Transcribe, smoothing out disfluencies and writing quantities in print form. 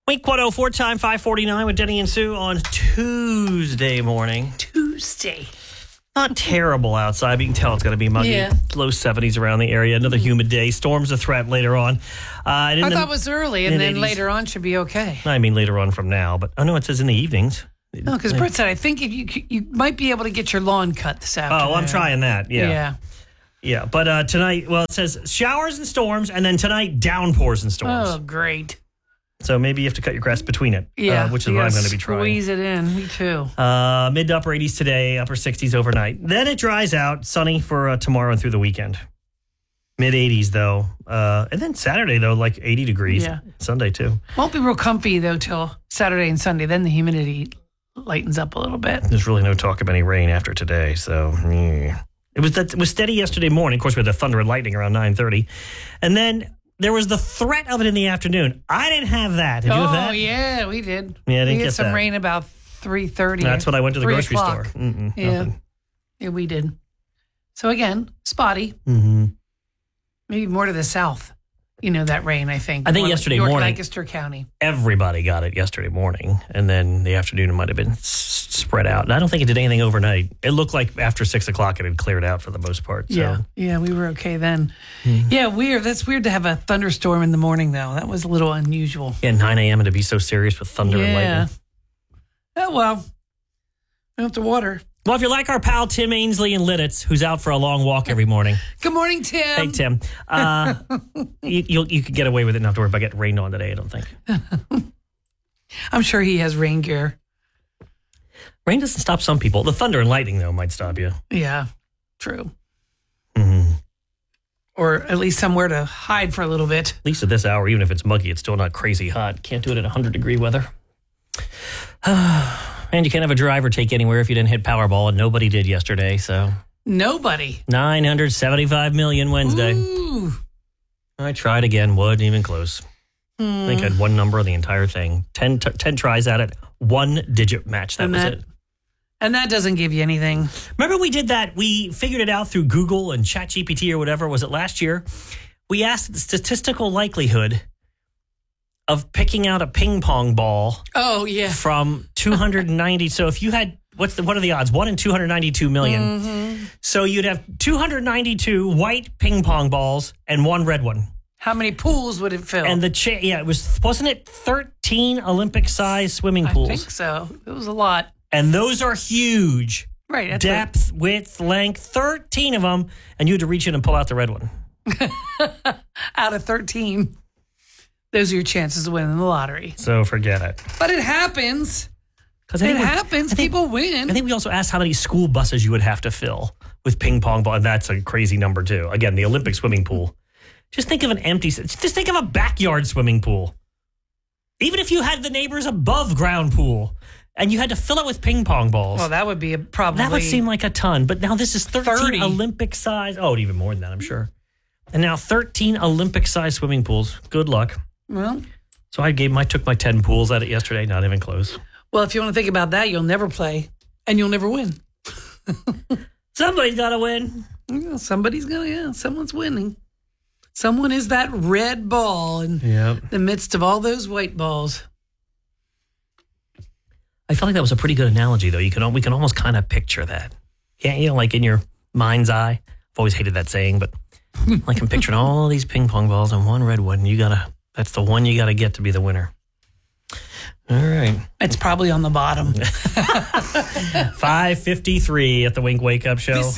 Week 104 time, 5:49 with Denny and Sue on Tuesday morning. Tuesday. Not terrible outside, but you can tell it's going to be muggy. Yeah. Low 70s around the area. Another humid day. Storms a threat later on. I thought it was early, and then later on should be okay. I mean later on from now, but I know it says in the evenings. No, because Brett said, I think you might be able to get your lawn cut this afternoon. Oh, I'm trying that. Yeah. Yeah, but tonight, well, it says showers and storms, and then tonight, downpours and storms. Oh, great. So maybe you have to cut your grass between it, which is what I'm going to be trying. Squeeze it in. Me too. Mid to upper 80s today, upper 60s overnight. Then it dries out, sunny for tomorrow and through the weekend. Mid 80s, though. And then Saturday, though, like 80 degrees. Yeah. Sunday, too. Won't be real comfy, though, till Saturday and Sunday. Then the humidity lightens up a little bit. There's really no talk of any rain after today, so... It was steady yesterday morning. Of course, we had the thunder and lightning around 9:30. And then there was the threat of it in the afternoon. I didn't have that. Did you have that? Oh, yeah, we did. Yeah, I didn't we get had some that. rain about 3:30. That's when I went to the grocery store. Yeah. Nothing. Yeah, we did. So again, spotty. Mm-hmm. Maybe more to the south. You know, that rain, I think. I think More yesterday York, morning. Lancaster County. Everybody got it yesterday morning. And then the afternoon it might have been spread out. And I don't think it did anything overnight. It looked like after 6 o'clock it had cleared out for the most part. So. Yeah, we were okay then. Mm-hmm. Yeah, weird. That's weird to have a thunderstorm in the morning, though. That was a little unusual. Yeah, 9 a.m. and to be so serious with thunder and lightning. Oh, well. We don't have to water. Well, if you're like our pal Tim Ainsley in Lidditz, who's out for a long walk every morning. Good morning, Tim. Hey, Tim. You could get away with it. Not to worry about getting rained on today, I don't think. I'm sure he has rain gear. Rain doesn't stop some people. The thunder and lightning, though, might stop you. Yeah, true. Mm-hmm. Or at least somewhere to hide for a little bit. At least at this hour, even if it's muggy, it's still not crazy hot. Can't do it at 100-degree weather. And you can't have a driver take anywhere if you didn't hit Powerball, and nobody did yesterday, so... Nobody. 975 million Wednesday. Ooh. I tried again, wasn't even close. I think I had one number of the entire thing. 10 tries at it, one-digit match. That was it. And that doesn't give you anything. Remember we did that? We figured it out through Google and ChatGPT or whatever. Was it last year? We asked the statistical likelihood of picking out a ping pong ball. Oh, yeah. From 290. So if you had, what are the odds? 1 in 292 million. Mm-hmm. So you'd have 292 white ping pong balls and one red one. How many pools would it fill? And wasn't it 13 Olympic-sized swimming pools? I think so. It was a lot. And those are huge. Right. Depth, width, length, 13 of them. And you had to reach in and pull out the red one. Out of 13. Those are your chances of winning the lottery. So forget it. But it happens. It happens. People win. I think we also asked how many school buses you would have to fill with ping pong ball. And that's a crazy number, too. Again, the Olympic swimming pool. Just think of just think of a backyard swimming pool. Even if you had the neighbor's above ground pool and you had to fill it with ping pong balls. Well, that would be probably... That would seem like a ton. But now this is 13 30. Olympic size. Oh, even more than that, I'm sure. And now 13 Olympic size swimming pools. Good luck. Well, so I took my 10 pools at it yesterday, not even close. Well, if you want to think about that, you'll never play and you'll never win. Somebody's got to win. Yeah, someone's winning. Someone is that red ball in the midst of all those white balls. I felt like that was a pretty good analogy, though. We can almost kind of picture that. Yeah, like in your mind's eye. I've always hated that saying, but like I'm picturing all these ping pong balls and one red one. That's the one you got to get to be the winner. All right. It's probably on the bottom. 5:53 at the Wink Wake Up Show.